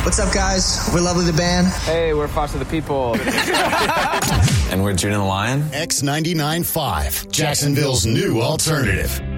What's up, guys? We're Lovely the Band. Hey, we're Foster the People. And we're June and the Lion. X99.5, Jacksonville's new alternative.